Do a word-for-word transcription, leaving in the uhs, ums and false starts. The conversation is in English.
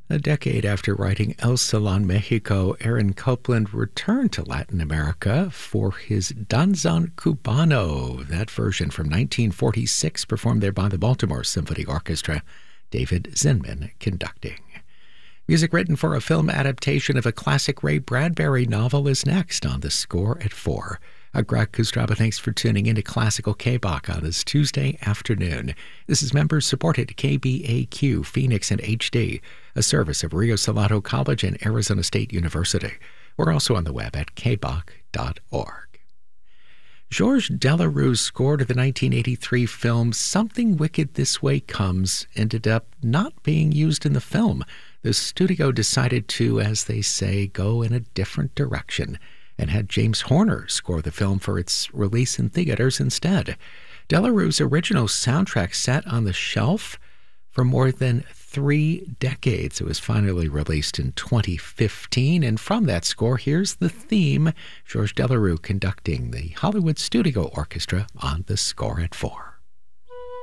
A decade after writing El Salón Mexico, Aaron Copland returned to Latin America for his Danzón Cubano, that version from nineteen forty-six, performed there by the Baltimore Symphony Orchestra, David Zinman conducting. Music written for a film adaptation of a classic Ray Bradbury novel is next on The Score at four. I'm Greg Kustraba. Thanks for tuning in to Classical K-Bach on this Tuesday afternoon. This is member-supported K B A Q, Phoenix and H D, a service of Rio Salado College and Arizona State University. We're also on the web at k bach dot org. Georges Delerue score to the nineteen eighty-three film Something Wicked This Way Comes ended up not being used in the film. The studio decided to, as they say, go in a different direction, and had James Horner score the film for its release in theaters instead. Delarue's original soundtrack sat on the shelf for more than three decades. It was finally released in twenty fifteen, and from that score, here's the theme, Georges Delerue conducting the Hollywood Studio Orchestra on The Score at four.